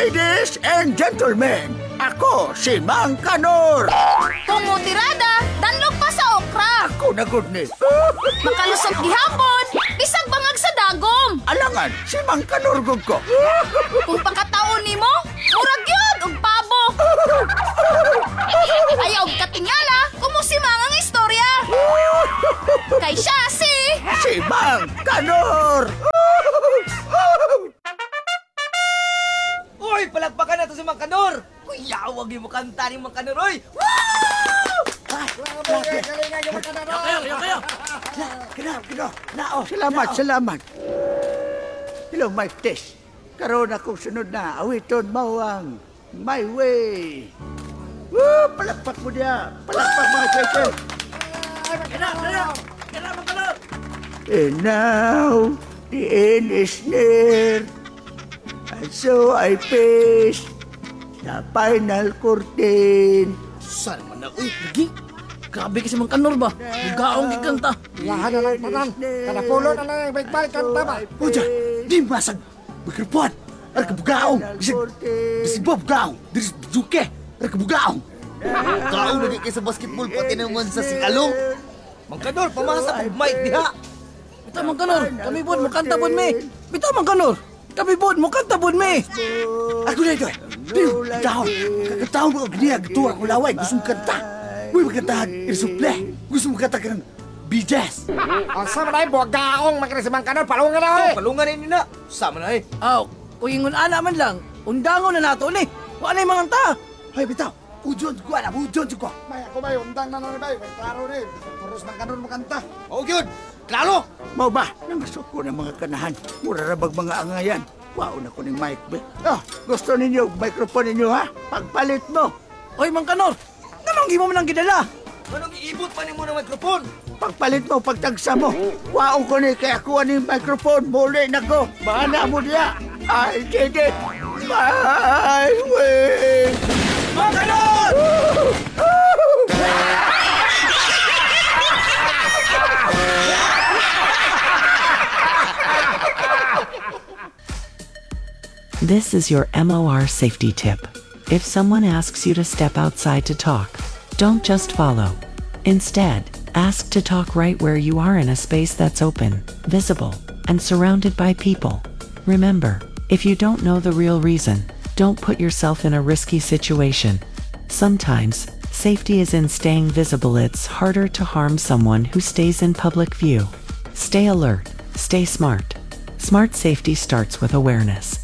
Ladies and gentlemen, ako si Mang Kanor. Tumutirada, danlog pa sa okra. Ako na good ni. Makalusot gihapon, bisag bangag sa dagom. Alangan, si Mang Kanor gud ko. Kung pagkataon nimo, murag yun og pabo. Ayaw og katingala, kumusima ang istorya. Kay siya Si Mang Kanor. Uy, palagpakan na to si Mang Kanor! Uy, yawag yung kanta ni Mang Kanor, uy! Salamat. Hello, Mike Tess. Karoon akong sunod na awiton mawang My Way. Woo! Palakpak mo niya. Palakpak mga cycle. And now, the end is near. And so I face the final curtain. Saan man na? Uy, lagi. Grabe kasi Mang Kanor ba? Bugaong giganta. Lahan na lang tanan. Kada pulo na lang yung balik-balik kanta ba? Puja, di masag. Magkirpuan. Ar kabugaong. Bisig ba bugaong? Diris bujuke. Ar kabugaong. Kaon lagi kayo sa basketball, pati naman sa singalong. Mang Kanor, pamasa ko, Mike, diha! Bitaw Mang Kanor, kami bod mo kanta bod me. Bitaw Mang Kanor, kami bod mo kanta bod me. Ako na ito eh. Pero, dahon. Kakataon mo ang giniya. Gatura ko laway. Gusto mo kanta. Uy, magkantahan. Irisuple. Gusto mo kanta ka ng B-Jazz. Ang sama na yung buwagaong magkira si Mang Kanor. Palungan na eh. Palungan na nina! Sama na eh! Aw, uingon ana man lang. Undangon na nato ni. Wala na yung mga kanta. Ay, bitaw. Ujon ko na. Ujon ko. May ako may undang na na bay. May klaro rin. Puros Mang Kanor makanta. O, yun! Klaro! Mau ba? Namasok ko ng mga kanahan. Murarabag mga angayan. Wow na ko ng mic ba? Ah, gusto ninyo, microphone ninyo ha? Pagpalit mo. Oy Mang Kanor, ganong gimo man ang gidala. Anong iibot pa ni mo ng mikrofon? Pagpalit mo, pagtagsa mo. Wow ko ni kaya kuha ni microphone. Muli na ko. Bahala mo diya. I did it. My way. Mang Kanor! This is your MOR safety tip. If someone asks you to step outside to talk, don't just follow. Instead, ask to talk right where you are in a space that's open, visible, and surrounded by people. Remember, if you don't know the real reason, don't put yourself in a risky situation. Sometimes, safety is in staying visible. It's harder to harm someone who stays in public view. Stay alert, stay smart. Smart safety starts with awareness.